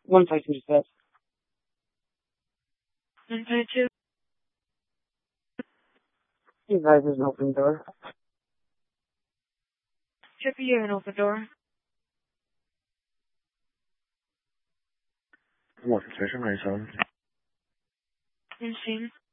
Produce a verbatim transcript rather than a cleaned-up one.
One passenger set. One five two. You guys, there's an open door. Check for you an open door. What station are you on? Machine.